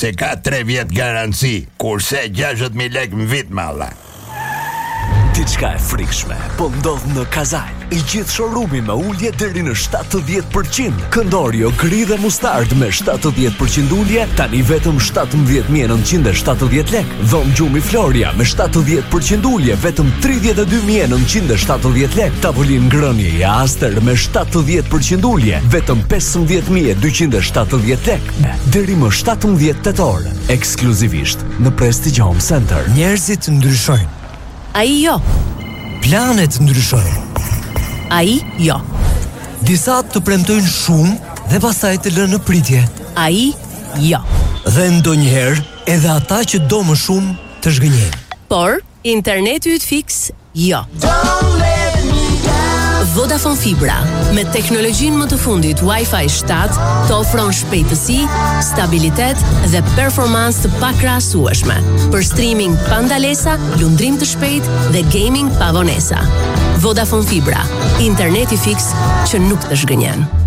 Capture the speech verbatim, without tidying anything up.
se ka tre vjet garanci, kurse gjashtëdhjetë mijë lekë në vit malla. Diçka e frikshme po ndodh në Kazal. I gjithë showroom-i me ulje deri në shtatëdhjetë përqind. Këndorio gri dhe mustard me shtatëdhjetë përqind ulje, tani vetëm shtatëmbëdhjetë mijë e nëntëqind e shtatëdhjetë lekë. Dhom gjumi Floria me shtatëdhjetë përqind ulje, vetëm tridhjetë e dy mijë e nëntëqind e shtatëdhjetë lekë. Tavolinë ngrënie i Aster me shtatëdhjetë përqind ulje, vetëm pesëmbëdhjetë mijë e dyqind e shtatëdhjetë lekë. Deri më shtatëmbëdhjetë tetor, ekskluzivisht në Prestige Home Center. Njerëzit ndryshojnë. Ai jo. Planet ndryshojnë. Ai jo. Disa të premtojnë shumë dhe pastaj të lënë në pritje. Ai jo. Dhe ndonjëherë edhe ata që do më shumë të zhgënjejnë. Por interneti yt fiks jo. Vodafone Fibra, me teknologjinë më të fundit Wi-Fi shtatë, të ofron shpejtësi, stabilitet dhe performancë të pakrahasueshme për streaming pa ndalesa, lundrim të shpejtë dhe gaming pa vonesa. Vodafone Fibra, interneti fiks që nuk të zhgënjen.